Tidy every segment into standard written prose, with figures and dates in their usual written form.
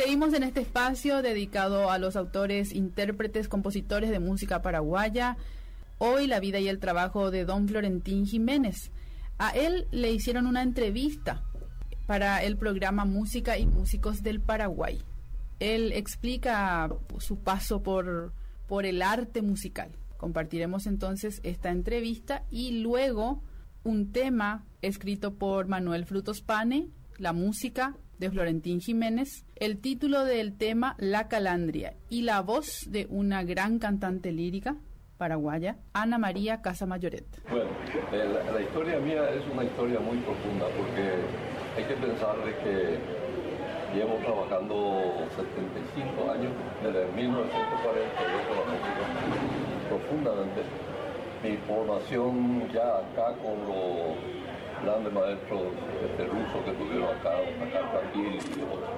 Seguimos en este espacio dedicado a los autores, intérpretes, compositores de música paraguaya. Hoy la vida y el trabajo de don Florentín Jiménez. A él le hicieron una entrevista para el programa Música y Músicos del Paraguay. Él explica su paso por el arte musical. Compartiremos entonces esta entrevista y luego un tema escrito por Manuel Frutos Pane, la música de Florentín Jiménez, el título del tema La Calandria y la voz de una gran cantante lírica paraguaya, Ana María Casamayoret. Bueno, la historia mía es una historia muy profunda porque hay que pensar de que llevo trabajando 75 años, desde 1940 con la música, profundamente. Mi formación ya acá con los grandes maestros rusos que tuvieron acá Tranquil y otros.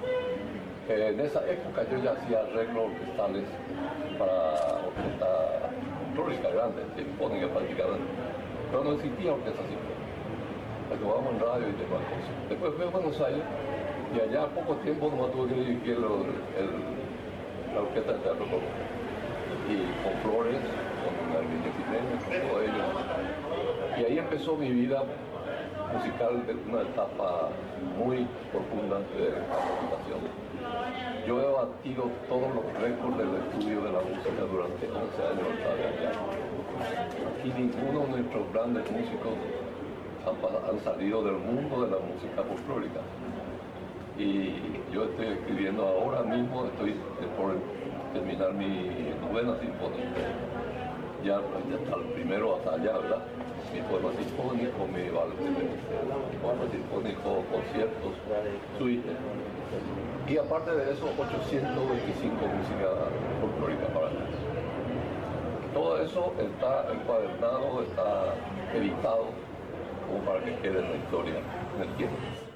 En esa época yo ya hacía arreglos orquestales para orquesta folclórica grande, sinfónica prácticamente, pero no existía orquesta sinfónica. Actuábamos en radio y demás cosas. Después fui a Buenos Aires y allá a poco tiempo nomás tuve que dirigir la orquesta de teatro Colón. Y con Flores, con Arminio Jiménez, con todos ellos. Y ahí empezó mi vida musical de una etapa muy profunda de capacitación. Yo he batido todos los récords del estudio de la música durante 11 años allá. Y ninguno de nuestros grandes músicos han salido del mundo de la música folclórica. Y yo estoy escribiendo ahora mismo, estoy por terminar mi novena sinfonía. Ya está el primero hasta allá, ¿verdad? Mi poema sinfónico, mi poema sinfónico, conciertos, suites. Y aparte de eso, 825 músicas folclóricas para mí. Todo eso está encuadernado, está editado, como para que quede en la historia, en el tiempo.